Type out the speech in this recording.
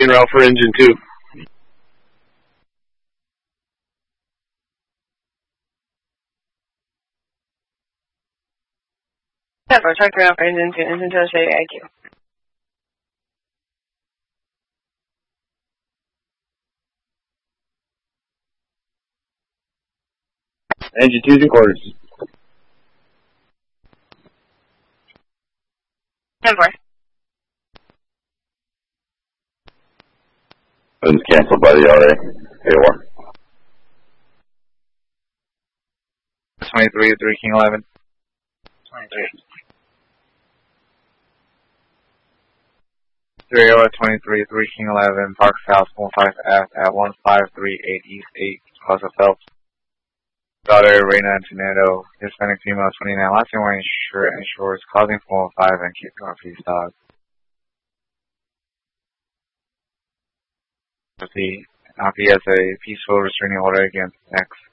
En route for engine 2. Denver, track ground for engine 2, engine 2 shade IQ. Engine 2's in quarters. Denver. It was canceled by the RA. A1. 23, 3 King 11. 23. 3 23, 3 King 11, Park South, 15F at 1538 East 8, Plaza Phelps. Daughter, Reina Antonedo, Hispanic female, 29, last name wearing shirt and shorts, causing 405 and keep going for these dogs. He has a peaceful restraining order against X.